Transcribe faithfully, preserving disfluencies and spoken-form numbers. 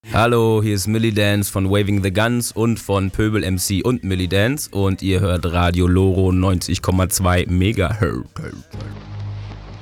Hallo, hier ist Millie Dance von Waving the Guns und von Pöbel M C und Millie Dance und ihr hört Radio Loro neunzig Komma zwei Megahertz.